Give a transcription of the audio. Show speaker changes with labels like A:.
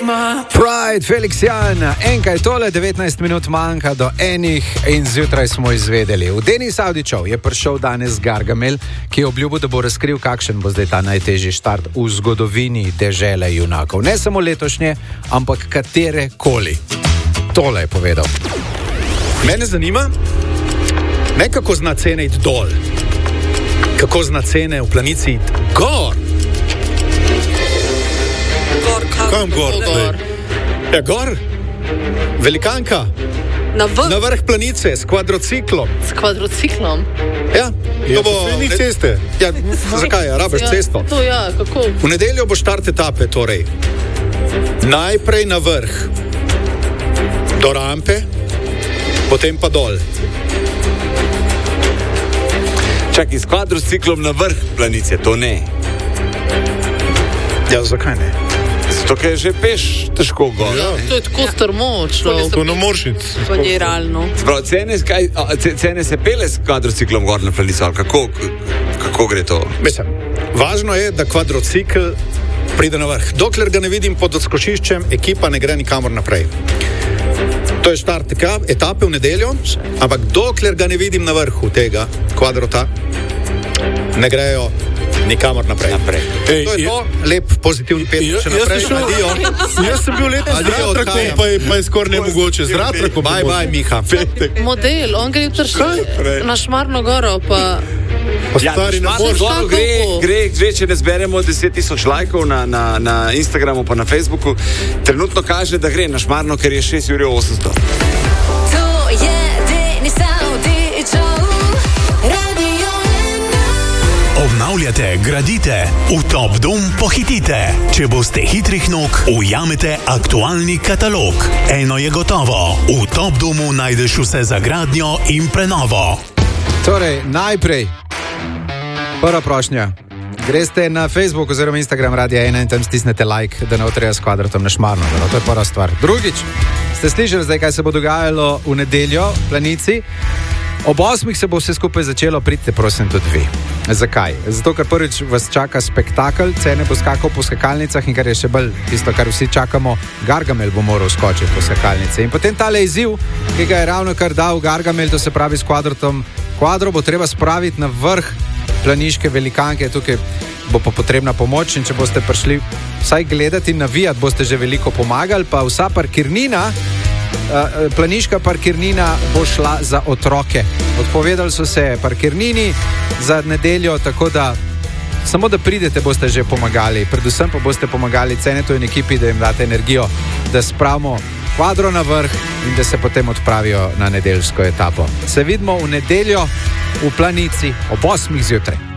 A: Pride, Felix Jan, enkaj tole, 19 minut manjka do enih in zjutraj smo izvedeli. V Denis Avdićev je prišel danes Gargamel, ki je obljubil, da bo razkril, kakšen bo zdaj ta najtežji štart v zgodovini dežele junakov. Ne samo letošnje, ampak katere koli. Tole je povedal.
B: Mene zanima, ne kako zna cene iti dol, kako zna cene v planici iti gor. Kam gor? Ja, gor. Velikanka. Na vrh planice s kvadrociklom.
C: S kvadrociklom?
B: Ja.
D: To bo ni ceste.
B: Ja, zakaj? Rabiš cesto.
C: To ja, kako?
B: V nedeljo bo štart etape, torej. Najprej na vrh. Do rampe, potem pa dol.
E: Čakaj, s kvadrociklom na vrh planice, to ne.
B: Ja, zakaj ne?
E: Zato, ker je že peš težko gor.
C: Ja, to je tako strmočno.
D: To ne moreš iti.
C: To ni realno.
E: Sprav, cene se pele s kvadrociklom gor na planico, ali kako gre to?
B: Mislim, važno je, da kvadrocikl pride na vrh. Dokler ga ne vidim pod odskočiščem, ekipa ne gre nikamor naprej. To je štart etape v nedeljo, ampak dokler ga ne vidim na vrhu tega kvadrota, ne grejo nikamor naprej.
D: Ej,
B: to je to, lep, pozitivni petek še naprej.
D: Jaz sem bil letos z ratrakom, pa je skoraj nemogoče. Z ratrakom.
B: Bye, Miha.
C: Model, on gre jutri na Šmarno goro, pa...
D: Stari na
E: Šmarno goro gre, če ne zberemo 10,000 lajkov na Instagramu pa na Facebooku, trenutno kaže, da gre na Šmarno, ker je 6,800 €.
F: To je Denis Avdićev.
G: Obnavljate, gradite, v Top Dom pohitite. Če boste hitrih nog, ujamete aktualni katalog. Eno je gotovo, v Top Domu najdeš vse za gradnjo in prenovo.
A: Torej, najprej, prva prošnja. Greste na Facebook oziroma Instagram Radia 1 in tam stisnete like, da ne otrejo s kvadratom na Šmarno. To je prva stvar. Drugič, ste slišali zdaj, kaj se bo dogajalo v nedeljo v planici? Ob 8 se bo vse skupaj začelo, pridite prosim tudi vi. Zakaj? Zato, ker prvič vas čaka spektakel, cene bo skakal po skakalnicah in kar je še bolj tisto, kar vsi čakamo, Gargamel bo moral skočiti po skakalnice. In potem tale izziv, ki ga je ravno kar dal Gargamel, to se pravi s kvadrotom. Kvadro bo treba spraviti na vrh planiške velikanke, tukaj bo pa potrebna pomoč in če boste prišli vsaj gledati in navijati, boste že veliko pomagali, pa vsa parkirnina, planiška parkirnina bo šla za otroke. Odpovedali so se parkirnini za nedeljo, tako da samo da pridete, boste že pomagali. Predvsem pa boste pomagali Cenetu in ekipi, da jim date energijo, da spravimo kvadro na vrh in da se potem odpravijo na nedeljsko etapo. Se vidimo v nedeljo v planici ob 8 zjutraj.